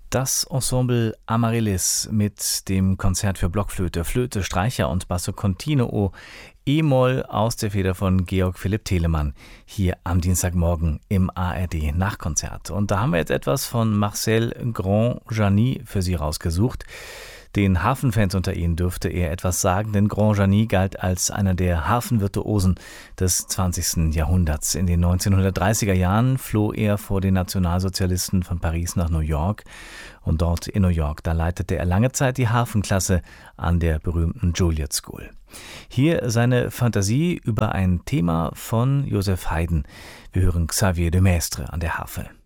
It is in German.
Das Ensemble Amaryllis mit dem Konzert für Blockflöte, Flöte, Streicher und Basso Continuo E-Moll aus der Feder von Georg Philipp Telemann hier am Dienstagmorgen im ARD Nachkonzert. Und da haben wir jetzt etwas von Marcel Grandjani für Sie rausgesucht. Den Harfenfans unter Ihnen dürfte er etwas sagen, denn Grandjani galt als einer der Harfenvirtuosen des 20. Jahrhunderts. In den 1930er Jahren floh er vor den Nationalsozialisten von Paris nach New York. Und dort in New York, da leitete er lange Zeit die Harfenklasse an der berühmten Juilliard School. Hier seine Fantasie über ein Thema von Joseph Haydn. Wir hören Xavier de Maistre an der Harfe.